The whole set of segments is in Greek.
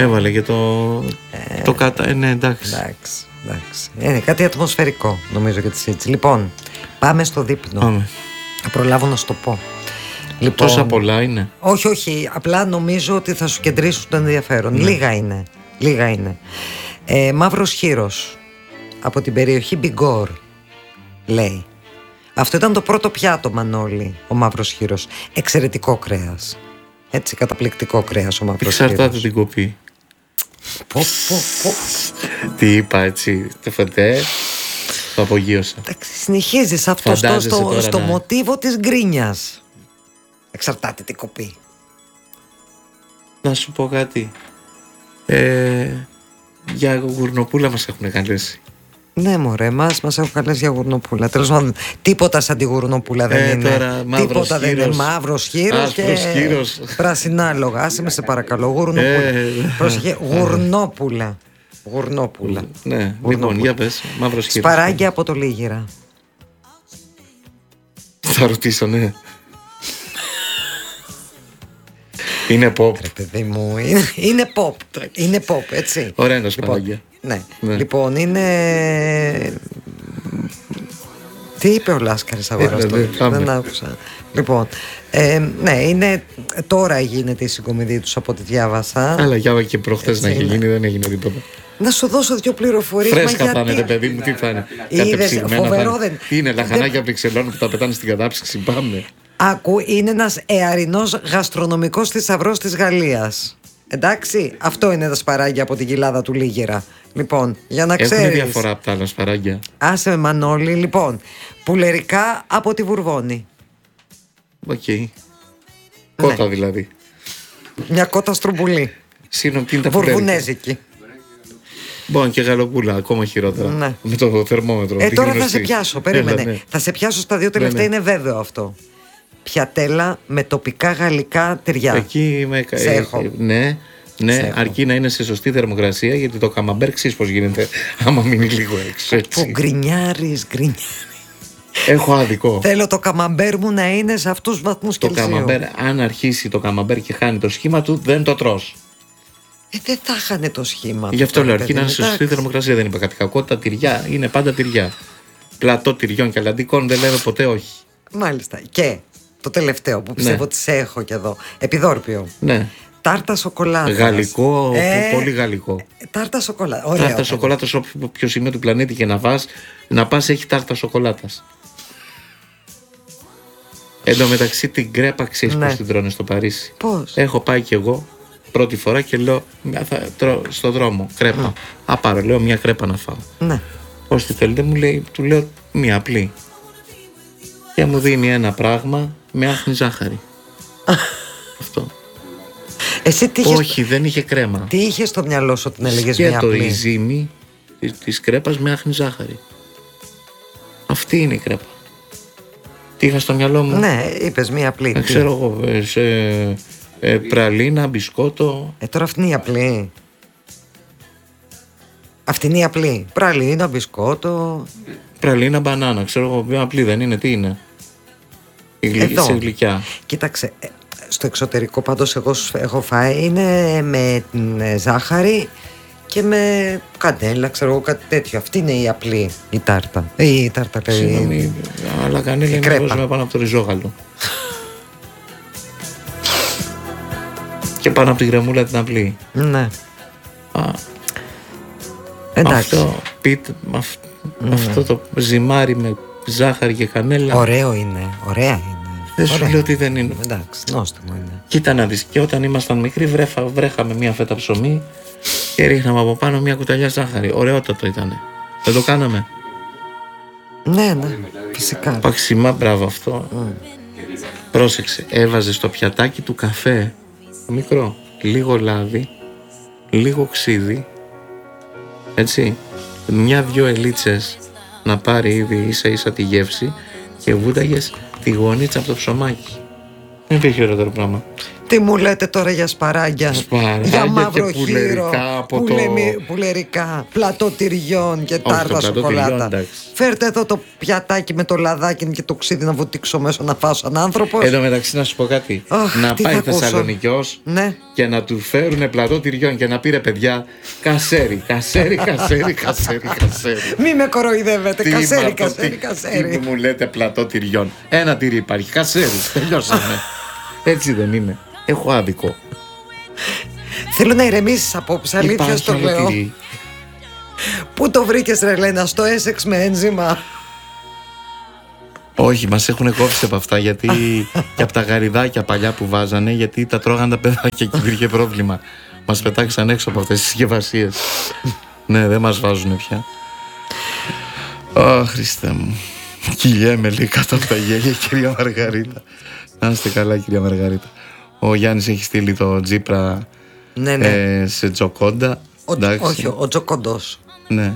Έβαλε και το κάτα. Ναι, εντάξει. Είναι κάτι ατμοσφαιρικό, νομίζω, για τη συζήτηση. Λοιπόν, πάμε στο δείπνο. Πάμε. Θα προλάβω να σου το πω. Λοιπόν, τόσα πολλά είναι? Όχι. Απλά νομίζω ότι θα σου κεντρήσουν το ενδιαφέρον. Ναι. Λίγα είναι. Μαύρος χείρος από την περιοχή Μπιγκόρ, λέει. Αυτό ήταν το πρώτο πιάτο, Μανώλη, ο μαύρος χείρος. Εξαιρετικό κρέας. Έτσι, καταπληκτικό κρέας ο μαύρος χείρος. Εξαρτάται την κοπή. Πω. Τι είπα, έτσι, το απογείωσα. Εντάξει, συνεχίζεις αυτό στο μοτίβο της γκρίνιας. Εξαρτάται την κοπή. Να σου πω κάτι. Για γουρνοπούλα μας έχουν καλέσει. Ναι, μωρέ, μας έχουν καλέσει για γουρνοπούλα. Τέλος πάντων, τίποτα σαν τη γουρνοπούλα δεν είναι. Τώρα, τίποτα δεν είναι. Μαύρος χείρος και πρασινάλογα. Άσε με, σε παρακαλώ. Γουρνόπουλα. Γουρνόπουλα. Ναι, λοιπόν, για πες. Μαύρος χείρος. Σπαράγγια από το Λίγηρα. Θα ρωτήσω, ναι. Είναι pop. Ρε παιδί μου, είναι pop. Είναι pop, έτσι. Ωραία είναι σπαράγγια. Ναι. Λοιπόν, είναι... Τι είπε ο Λάσκαρης αγοράς τώρα? Δεν άκουσα. Λοιπόν, ναι, είναι... Τώρα γίνεται η συγκομιδή τους από ό,τι διάβασα. Αλλά για και προχθές να έχει γίνει, δεν έγινε τίποτα. Να σου δώσω 2 πληροφορίες. Φρέσκα θα είναι, παιδί μου, τι θα είναι? Φοβερό δεν είναι? Λαχανάκια Βρυξελών που τα πετάνε στην κατάψυξη, πάμε. Άκου, είναι ένας εαρινός γαστρονομικός θησαυρός της Γαλλίας. Εντάξει, αυτό είναι τα σπαράγγια από την κοιλάδα του Λίγηρα. Λοιπόν, για να ξέρεις. Έχουν διαφορά από τα άλλα σπαράγγια? Άσε με, Μανώλη. Λοιπόν, πουλερικά από τη Βουρβώνη. Οκ. Κότα δηλαδή. Μια κότα στρουμπουλή. Βουρβουνέζικη. Bon, και γαλοπούλα, ακόμα χειρότερα. Ναι. Με το θερμόμετρο. Τώρα θα σε πιάσω, περίμενε. Ναι. Θα σε πιάσω στα 2 τελευταία, είναι βέβαιο αυτό. Πιατέλα με τοπικά γαλλικά τυριά. Εκεί ναι, αρκεί να είναι σε σωστή θερμοκρασία, γιατί το καμαμπέρ ξέρεις πως γίνεται άμα μείνει λίγο έξω. Που γκρινιάρεις. Έχω άδικο. Θέλω το καμαμπέρ μου να είναι σε αυτούς τους βαθμούς Κελσίου. Το καμαμπέρ, αν αρχίσει το καμαμπέρ και χάνει το σχήμα του, δεν το τρως. Δεν θα χάνε το σχήμα. Γι' αυτό λέω, αρκεί να είναι σε σωστή θερμοκρασία. Δεν είπα κάτι κακό. Τα τυριά είναι πάντα τυριά. Πλατό τυριών και αλαντικών δεν λέμε ποτέ όχι. Μάλιστα. Και το τελευταίο που πιστεύω ότι σε έχω και εδώ. Επιδόρπιο. Ναι. Τάρτα σοκολάτας. Γαλλικό, πολύ γαλλικό. Τάρτα σοκολάτας. Ωραία. Τάρτα σοκολάτας, όποιο σημείο του πλανήτη και να πας έχει τάρτα σοκολάτας. Εν τω μεταξύ την κρέπα ξέρεις πώς την τρώνε στο Παρίσι? Πώς? Έχω πάει κι εγώ πρώτη φορά και λέω θα τρώω στο δρόμο κρέπα. Πάρω, λέω μια κρέπα να φάω. Ναι. Πώς τη θέλετε? Μου λέει, του λέω μια απλή. Και μου δίνει ένα πράγμα με άχνη ζάχαρη. Αυτό. Εσύ όχι, δεν είχε κρέμα. Τι είχε στο μυαλό σου όταν έλεγες μια απλή? Και το ζύμη της κρέπας με άχνη ζάχαρη. Αυτή είναι η κρέπα. Τι είχα στο μυαλό μου? Ναι, είπες μια απλή. Ξέρω εγώ, πραλίνα, μπισκότο. Τώρα αυτή είναι η απλή. Αυτή είναι η απλή. Πραλίνα, μπισκότο. Πραλίνα, μπανάνα. Ξέρω εγώ, μια απλή δεν είναι? Τι είναι? Σε γλυκιά. Κοίταξε, στο εξωτερικό πάντως εγώ έχω φάει, είναι με ζάχαρη και με κανέλα, ξέρω εγώ, κάτι τέτοιο. Αυτή είναι η απλή η τάρτα. Η τάρτα, συγγνώμη, αλλά κανέλα είναι κόσμο πάνω από το ριζόγαλο. Και πάνω από την κρεμούλα την απλή. Ναι. Αυτό το ζυμάρι με ζάχαρη και κανέλα. Ωραίο είναι, ωραία είναι. Δεν σου λέω ότι δεν είναι. Εντάξει, νόστιμο είναι. Κοίτα να δεις, και όταν ήμασταν μικροί βρέχαμε μια φέτα ψωμί και ρίχναμε από πάνω μια κουταλιά ζάχαρη. Ωραιότατο ήτανε. Δεν το κάναμε? Ναι, φυσικά. Παξιμά, μπράβο αυτό. Πρόσεξε, έβαζε στο πιατάκι του καφέ μικρό, λίγο λάδι, λίγο ξύδι, έτσι, 1-2 ελίτσες να πάρει ήδη ίσα ίσα τη γεύση και βούταγες τη γονίτσα από το ψωμάκι. Δεν υπήρχε ωραίο πράγμα. Τι μου λέτε τώρα για σπαράγγια, για μαύρο χείρο, πουλερικά, πλατό τυριών και τάρτα σοκολάτα. Φέρτε εδώ το πιατάκι με το λαδάκι και το ξύδι να βουτήξω μέσα να φάω σαν άνθρωπος. Εδώ μεταξύ να σου πω κάτι. Να πάει Θεσσαλονικιός και να του φέρουνε πλατό τυριών και να πήρε παιδιά κασέρι. Μη με κοροϊδεύετε, κασέρι. Τι μου λέτε πλατό τυριών? Ένα τυρί υπάρχει, κασέρι, τελειώσαμε. Έτσι δεν είναι? Έχω άδικο. Θέλω να ηρεμήσεις απόψε, αλήθεια στο λέω. Πού το βρήκες ρε Λένα, στο Essex με ένζημα? Όχι, μας έχουν κόψει από αυτά, γιατί και από τα γαριδάκια παλιά που βάζανε, γιατί τα τρώγαν τα παιδάκια και υπήρχε πρόβλημα. Μας πετάξαν έξω από αυτές τις συσκευασίες. Ναι, δεν μας βάζουν πια. Χριστέ μου. Κυλιέμαι λέει κάτω από τα γέλια, κυρία Μαργαρίτα. Να είστε καλά, κυρία Μαργαρίτα. Ο Γιάννης έχει στείλει το Τζίπρα σε Τζοκόντα. Όχι, ο Τζοκόντος. Ναι.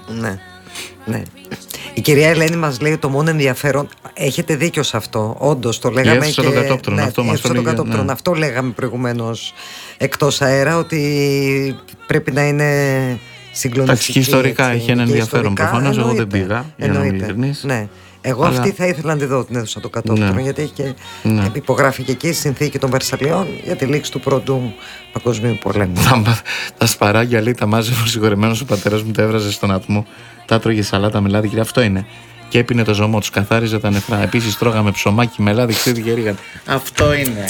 Η κυρία Ελένη μας λέει το μόνο ενδιαφέρον. Έχετε δίκιο σε αυτό. Όντως το λέγαμε. Αυτό λέγαμε προηγουμένως εκτός αέρα, ότι πρέπει να είναι συγκλονιστική. Και ιστορικά έχει ένα ενδιαφέρον προφανώς. Εγώ δεν πήγα, για να είμαι ειλικρινής. Ναι. Εγώ αυτή θα ήθελα να τη δω την αίθουσα του κατόπτρων, γιατί έχει και υπογράφει και εκεί η συνθήκη των Βερσαλιών για τη λήξη του Πρώτου Παγκοσμίου Πολέμου. Τα σπαράγγια λέει τα μάζευε ο συγχωρεμένος ο πατέρας μου, τα έβραζε στον ατμό, τα τρώγε σαλάτα με λάδι, αυτό είναι. Και έπινε το ζωμό του, καθάριζε τα νεφρά. Επίσης τρώγαμε ψωμάκι με λάδι, ξύδι και ρίγανη. Αυτό είναι.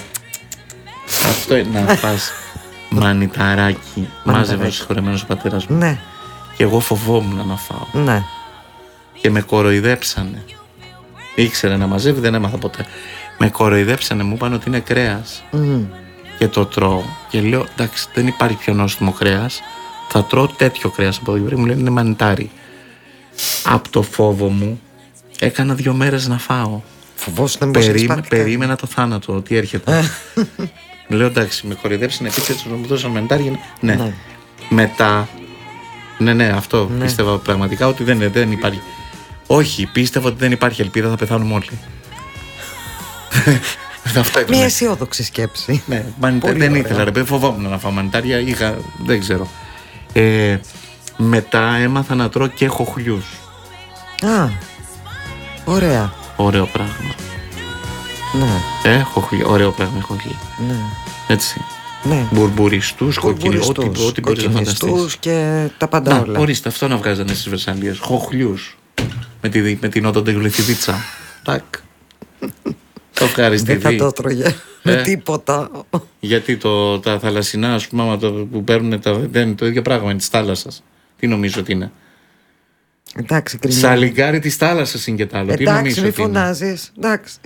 Να φας μανιταράκι. Μάζευε ο συγχωρεμένος ο πατέρας μου. Ναι. Και εγώ φοβόμουν να φάω. Ναι. Και με κοροϊδέψανε. Ήξερε να μαζεύει, δεν έμαθα ποτέ. Με κοροϊδέψανε, μου είπαν ότι είναι κρέας. Και το τρώω. Και λέω, εντάξει, δεν υπάρχει πιο νόστιμο κρέας. Θα τρώω τέτοιο κρέας από εδώ. Μου λένε είναι μανιτάρι. Από το φόβο μου έκανα 2 μέρες να φάω. Φοβόσουν περίμενα το θάνατο, ότι έρχεται. Λέω, εντάξει, με κοροϊδέψανε, επίσης μου δώσαν μανιτάρι. Ναι. Μετά. Ναι, αυτό πίστευα πραγματικά ότι δεν υπάρχει. Όχι, πίστευα ότι δεν υπάρχει ελπίδα, θα πεθάνουμε όλοι. Μια αισιόδοξη σκέψη. Ναι, δεν ήθελα, ρε παιδί, φοβόμουν να φάω μανιτάρια, δεν ξέρω. Μετά έμαθα να τρώω και χοχλιούς. Ωραία. Ωραίο πράγμα. Ναι. Ωραίο πράγμα, χοχλί. Ναι. Έτσι. Ναι. Μπουρμπουριστούς, ό,τι μπορείς να φανταστείς. Και τα πάντα όλα. Ορίστε, αυτό να βγάζανε στις Βερσαλίες. Χοχλιούς. Με την οδοντογλυφιδίτσα. Τάκ. Το ευχαριστηθεί. Δεν θα το τρώγε με τίποτα. Γιατί τα θαλασσινά, ας πούμε, που παίρνουν δεν είναι το ίδιο πράγμα, είναι της θάλασσας. Τι νομίζω ότι είναι? Εντάξει, κρινιά. Σαλιγκάρι της θάλασσας είναι και τ' άλλο. Εντάξει, μη φωνάζεις. Εντάξει.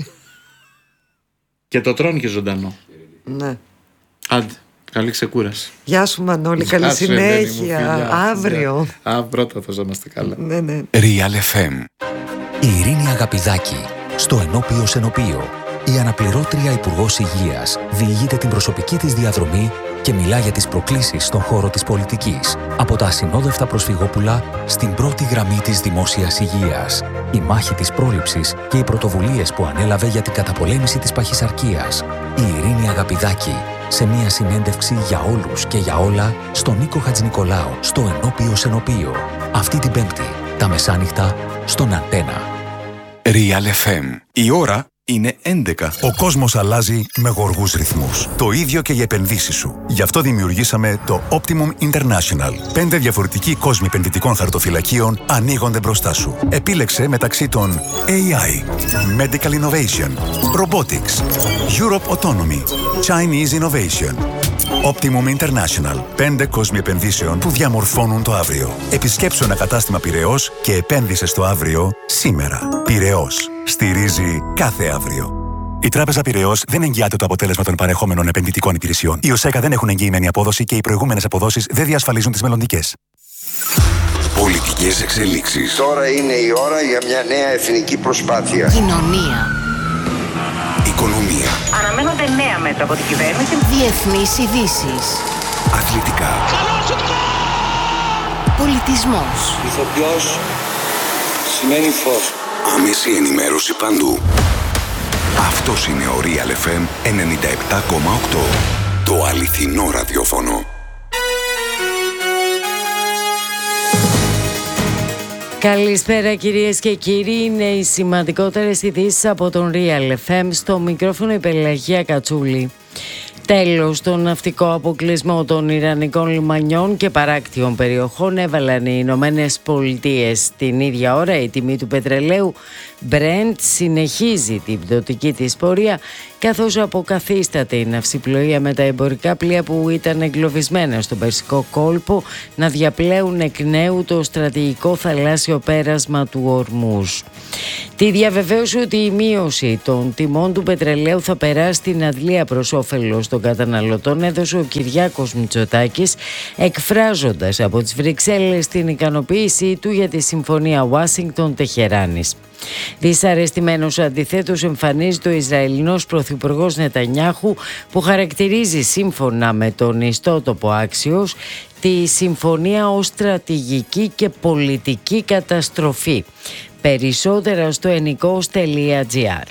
Και το τρώνε και ζωντανό. Ναι. Άντε, καλή ξεκούραση. Γεια σου Μανώλη, καλή συνέχεια. Αύριο. Πρώτα θα είμαστε καλά. Ναι. Real FM. Η Ειρήνη Αγαπηδάκη, στο Ενώπιο Σενοπείο. Η αναπληρώτρια Υπουργός Υγείας διηγείται την προσωπική της διαδρομή και μιλά για τις προκλήσεις στον χώρο της πολιτικής. Από τα ασυνόδευτα προσφυγόπουλα στην πρώτη γραμμή της δημόσιας υγείας. Η μάχη της πρόληψης και οι πρωτοβουλίες που ανέλαβε για την καταπολέμηση της παχυσαρκίας. Η Ειρήνη Αγαπηδάκη, σε μια συνέντευξη για όλους και για όλα στον Νίκο Χατζηνικολάου, στο Ενώπιο Σενοπείο. Αυτή την Πέμπτη, τα μεσάνυχτα, στον Αντένα. Real FM. Η ώρα είναι 11. Ο κόσμος αλλάζει με γοργούς ρυθμούς. Το ίδιο και οι επενδύσεις σου. Γι' αυτό δημιουργήσαμε το Optimum International. 5 διαφορετικοί κόσμοι επενδυτικών χαρτοφυλακίων ανοίγονται μπροστά σου. Επίλεξε μεταξύ των AI, Medical Innovation, Robotics, Europe Autonomy, Chinese Innovation. Optimum International. 5 κόσμοι επενδύσεων που διαμορφώνουν το αύριο. Επισκέψου ένα κατάστημα Πειραιώς και επένδυσε στο αύριο σήμερα. Πειραιώς. Στηρίζει κάθε αύριο. Η Τράπεζα Πειραιώς δεν εγγυάται το αποτέλεσμα των παρεχόμενων επενδυτικών υπηρεσιών. Οι ΟΣΕΚΑ δεν έχουν εγγυημένη απόδοση και οι προηγούμενες αποδόσεις δεν διασφαλίζουν τις μελλοντικές. Πολιτικές εξελίξεις. Τώρα είναι η ώρα για μια νέα εθνική προσπάθεια. Κοινωνία. Οικονομία. Αναμένονται νέα μέτρα από την κυβέρνηση. Διεθνείς ειδήσεις. Αθλητικά. Πολιτισμός. Ηθοποιός σημαίνει φως. Άμεση ενημέρωση παντού. Αυτός είναι ο Real FM 97,8. Το αληθινό ραδιόφωνο. Καλησπέρα κυρίες και κύριοι, είναι οι σημαντικότερες ειδήσεις από τον Real FM. Στο μικρόφωνο η Πελαγία Κατσούλη. Τέλος, στον ναυτικό αποκλεισμό των Ιρανικών λιμανιών και παράκτιων περιοχών έβαλαν οι Ηνωμένες Πολιτείες. Την ίδια ώρα η τιμή του πετρελαίου Brent συνεχίζει την πτωτική της πορεία, καθώς αποκαθίσταται η ναυσιπλοεία με τα εμπορικά πλοία που ήταν εγκλωβισμένα στον Περσικό κόλπο να διαπλέουν εκ νέου το στρατηγικό θαλάσσιο πέρασμα του Ορμούζ. Τη διαβεβαίωση ότι η μείωση των τιμών του πετρελαίου θα περάσει στην αντλία προς όφελος των καταναλωτών έδωσε ο Κυριάκος Μητσοτάκης, εκφράζοντας από τις Βρυξέλλες την ικανοποίησή του για τη συμφωνία Ουάσιγκτον-Τεχεράνης. Δυσαρεστημένος αντιθέτως εμφανίζεται ο Ισραηλινός Πρωθυπουργός Νετανιάχου, που χαρακτηρίζει σύμφωνα με τον ιστότοπο Άξιος τη συμφωνία ως στρατηγική και πολιτική καταστροφή. Περισσότερα στο ennikos.gr.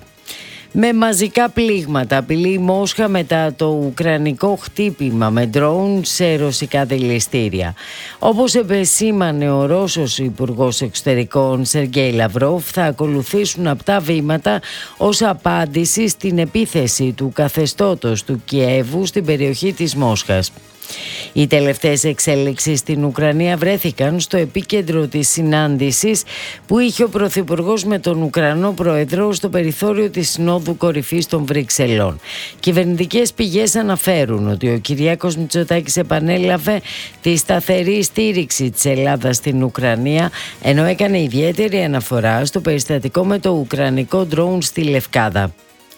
Με μαζικά πλήγματα απειλεί η Μόσχα μετά το ουκρανικό χτύπημα με ντρόουν σε ρωσικά δηληστήρια. Όπως επεσήμανε ο Ρώσος Υπουργός Εξωτερικών Σεργέη Λαυρόφ, θα ακολουθήσουν απτά βήματα ως απάντηση στην επίθεση του καθεστώτος του Κιέβου στην περιοχή της Μόσχας. Οι τελευταίες εξέλιξεις στην Ουκρανία βρέθηκαν στο επίκεντρο της συνάντησης που είχε ο Πρωθυπουργός με τον Ουκρανό Πρόεδρο στο περιθώριο της Συνόδου Κορυφής των Βρυξελών. Κυβερνητικές πηγές αναφέρουν ότι ο Κυριάκος Μητσοτάκης επανέλαβε τη σταθερή στήριξη της Ελλάδας στην Ουκρανία, ενώ έκανε ιδιαίτερη αναφορά στο περιστατικό με το ουκρανικό ντρόουν στη Λευκάδα.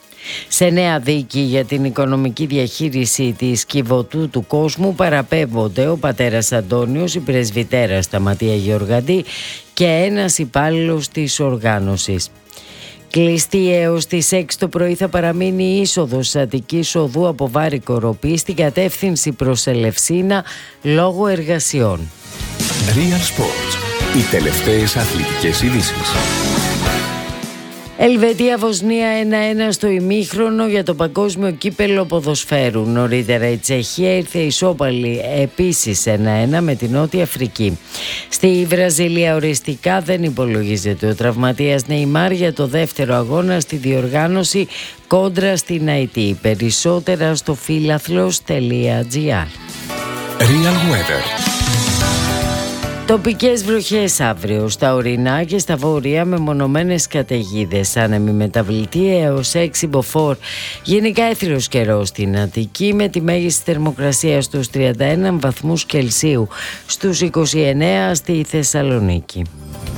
Σε νέα δίκη για την οικονομική διαχείριση της Κιβωτού του κόσμου παραπέμπονται ο πατέρας Αντώνιος, η πρεσβυτέρα Σταματία Γεωργαντή και ένας υπάλληλος της οργάνωσης. Κλειστή έως τις 6 το πρωί θα παραμείνει η είσοδος Αττικής Οδού από Βάρη Κοροπή στην κατεύθυνση προς Ελευσίνα λόγω εργασιών. Real Sports. Οι τελευταίες αθλητικές ειδήσεις. Ελβετία-Βοσνία 1-1 στο ημίχρονο για το παγκόσμιο κύπελο ποδοσφαίρου. Νωρίτερα η Τσεχία ήρθε ισόπαλη επίσης 1-1 με την Νότια Αφρική. Στη Βραζιλία οριστικά δεν υπολογίζεται ο τραυματίας Νεϊμάρ για το δεύτερο αγώνα στη διοργάνωση κόντρα στην Αϊτή. Περισσότερα στο φίλαθλος.gr. Real Weather. Τοπικές βροχές αύριο στα ορεινά και στα βόρεια με μονομένες καταιγίδες. Άνεμη μεταβλητή έως 6 μποφόρ. Γενικά έθριος καιρός στην Αττική με τη μέγιστη θερμοκρασία στους 31 βαθμούς Κελσίου, στους 29 στη Θεσσαλονίκη.